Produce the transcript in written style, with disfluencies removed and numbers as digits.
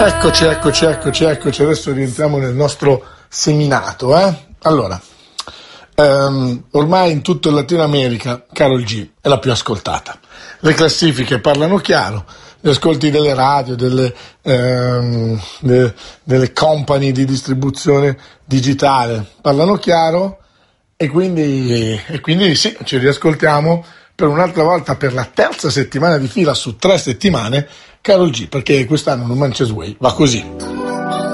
Eccoci, adesso rientriamo nel nostro seminato, Allora, ormai in tutto il Latino America Karol G è la più ascoltata. Le classifiche parlano chiaro, gli ascolti delle radio, delle company di distribuzione digitale parlano chiaro e quindi sì, ci riascoltiamo per un'altra volta, per la terza settimana di fila su 3 settimane, Karol G, perché quest'anno No Manches Way va così.